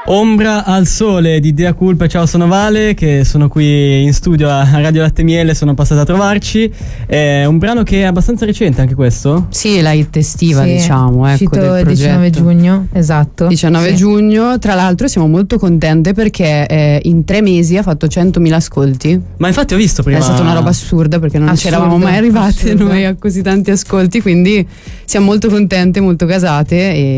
Ombra al sole di Dea Culpa. Ciao, sono Vale, che sono qui in studio a Radio Latte Miele, sono passata a trovarci. È un brano che è abbastanza recente anche questo? Sì, la hit estiva, sì, diciamo, ecco, uscito del progetto. 19 giugno, esatto. 19 sì. giugno, tra l'altro siamo molto contente perché in 3 mesi ha fatto 100.000 ascolti. Ma infatti ho visto prima. È stata una roba assurda perché non ci eravamo mai arrivate noi a così tanti ascolti, quindi siamo molto contente, molto gasate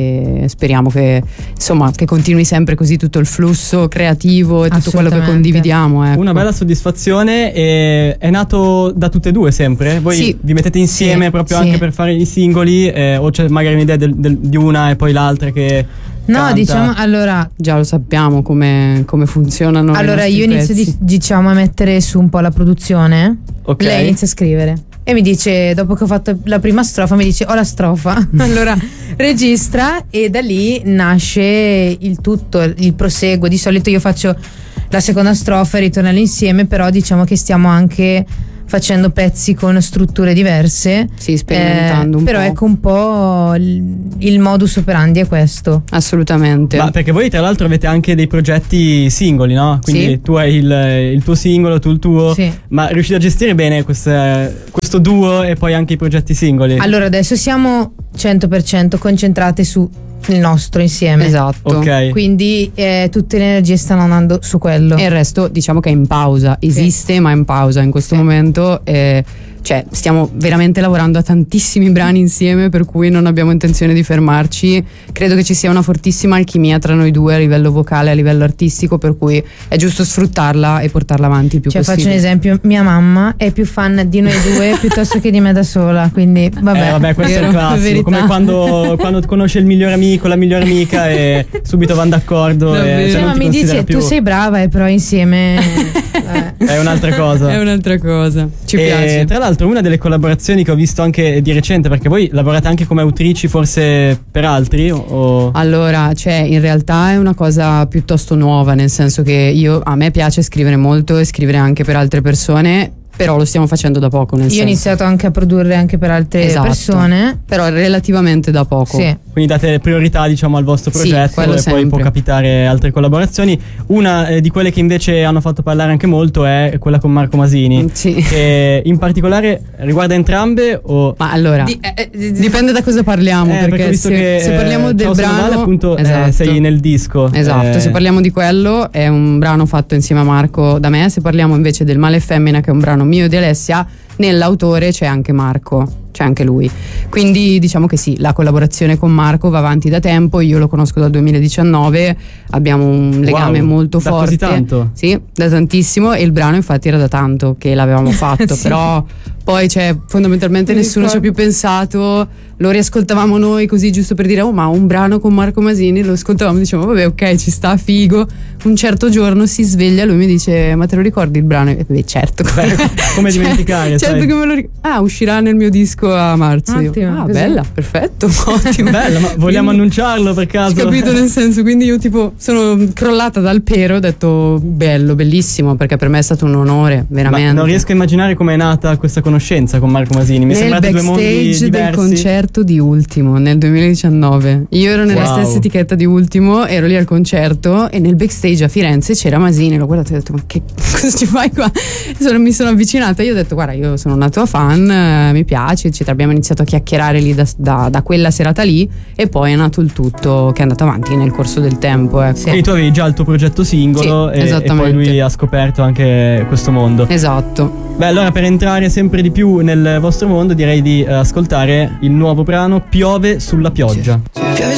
e speriamo che insomma che continui sempre così tutto il flusso creativo e tutto quello che condividiamo, ecco. Una bella soddisfazione. E è nato da tutte e due sempre? Voi sì, vi mettete insieme proprio anche per fare i singoli, o c'è magari un'idea di una e poi l'altra che no, canta? diciamo, allora già lo sappiamo come funzionano. Allora io inizio diciamo a mettere su un po' la produzione, lei inizia a scrivere e mi dice, dopo che ho fatto la prima strofa, mi dice ho la strofa. Allora registra e da lì nasce il tutto, il proseguo. Di solito io faccio la seconda strofa e ritornello insieme, però diciamo che stiamo anche facendo pezzi con strutture diverse, sì, sperimentando un però po'. ecco un po' il modus operandi è questo. Assolutamente. Ma perché voi tra l'altro avete anche dei progetti singoli, no? Quindi sì, tu hai il tuo singolo, tu il tuo, sì. Ma riuscite a gestire bene questo duo e poi anche i progetti singoli? Allora adesso siamo 100% concentrate su il nostro insieme, esatto, ok. Quindi tutte le energie stanno andando su quello e il resto diciamo che è in pausa, esiste sì, ma è in pausa in questo momento, cioè stiamo veramente lavorando a tantissimi brani insieme, per cui non abbiamo intenzione di fermarci. Credo che ci sia una fortissima alchimia tra noi due a livello vocale, a livello artistico, per cui è giusto sfruttarla e portarla avanti il più possibile. Faccio un esempio, mia mamma è più fan di noi due piuttosto che di me da sola, quindi vabbè, questo è il classico, come quando conosce il migliore amico, la migliore amica e subito vanno d'accordo ma mi dice più. Tu sei brava e però insieme è un'altra cosa. È un'altra cosa, ci piace. Tra l'altro una delle collaborazioni che ho visto anche di recente, perché voi lavorate anche come autrici forse per altri o... Allora, in realtà è una cosa piuttosto nuova, nel senso che a me piace scrivere molto e scrivere anche per altre persone, però lo stiamo facendo da poco, Io ho iniziato anche a produrre anche per altre persone, però relativamente da poco. Sì. Quindi date priorità diciamo al vostro progetto, e sempre. poi può capitare altre collaborazioni. Una di quelle che invece hanno fatto parlare anche molto è quella con Marco Masini, sì, che in particolare riguarda entrambe o... Ma allora dipende da cosa parliamo, perché se parliamo del brano Vale, appunto, esatto, sei nel disco, esatto, se parliamo di quello è un brano fatto insieme a Marco da me. Se parliamo invece del Male e Femmina, che è un brano mio e di Alessia, nell'autore c'è anche Marco, c'è anche lui, quindi diciamo che sì, la collaborazione con Marco va avanti da tempo. Io lo conosco dal 2019, abbiamo un legame molto forte, così tanto? Sì, da tantissimo, e il brano infatti era da tanto che l'avevamo fatto sì. Però poi fondamentalmente nessuno ci ha più pensato, lo riascoltavamo noi così giusto per dire ma un brano con Marco Masini, lo ascoltavamo e dicevamo vabbè, ok, ci sta, figo. Un certo giorno si sveglia, lui mi dice ma te lo ricordi il brano? E beh, certo, come dimenticare, certo che me lo ricordo. Uscirà nel mio disco a marzo. Ottimo, bella, perfetto, ottimo. Bella, ma vogliamo annunciarlo per caso? Capito, nel senso, quindi io sono crollata dal pero, ho detto bello, bellissimo, perché per me è stato un onore, veramente. Ma non riesco a immaginare com'è nata questa conoscenza con Marco Masini. Mi sembrate due mondi diversi. Del concerto di Ultimo nel 2019. Io ero nella stessa etichetta di Ultimo, ero lì al concerto e nel backstage a Firenze c'era Masini, l'ho guardato e ho detto ma che cosa ci fai qua? Mi sono avvicinata e io ho detto guarda, io sono una tua fan, mi piace, eccetera. Abbiamo iniziato a chiacchierare lì da quella serata lì e poi è nato il tutto che è andato avanti nel corso del tempo, ecco. Sì. E tu avevi già il tuo progetto singolo, sì, e poi lui ha scoperto anche questo mondo. Esatto. Beh, allora per entrare sempre di più nel vostro mondo direi di ascoltare il nuovo brano Piove sulla pioggia. Piove